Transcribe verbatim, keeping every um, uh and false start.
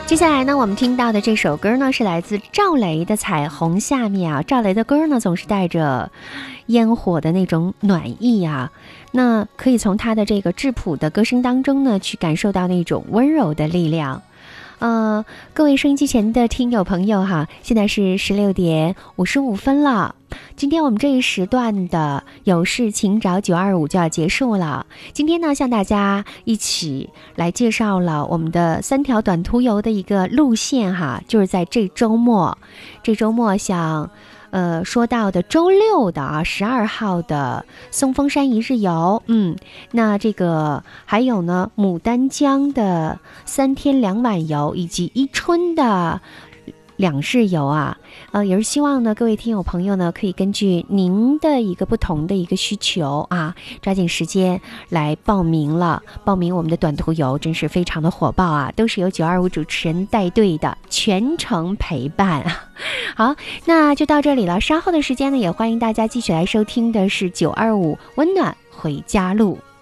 接下来呢，我们听到的这首歌呢，是来自赵雷的《彩虹下面》啊。赵雷的歌呢，总是带着烟火的那种暖意啊，那可以从他的这个质朴的歌声当中呢，去感受到那种温柔的力量。呃，各位收音机前的听友朋友哈，现在是十六点五十五分了。今天我们这一时段的有事请找九二五就要结束了。今天呢，向大家一起来介绍了我们的三条短途游的一个路线哈，就是在这周末，这周末想呃，说到的周六的啊，十二号的松峰山一日游，嗯，那这个还有呢，牡丹江的三天两晚游，以及伊春的两日游啊，呃，也是希望呢，各位听友朋友呢，可以根据您的一个不同的一个需求啊，抓紧时间来报名了。报名我们的短途游真是非常的火爆啊，都是由九二五主持人带队的，全程陪伴。好，那就到这里了。稍后的时间呢，也欢迎大家继续来收听的是九二五温暖回家路。